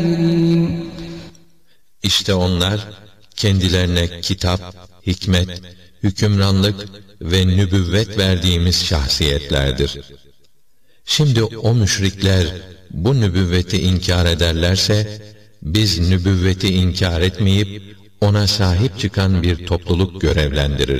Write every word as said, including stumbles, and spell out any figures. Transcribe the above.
İşte onlar kendilerine kitap, hikmet, hükümranlık ve nübüvvet verdiğimiz şahsiyetlerdir. Şimdi o müşrikler bu nübüvveti inkar ederlerse, biz nübüvveti inkar etmeyip ona sahip çıkan bir topluluk görevlendiririz.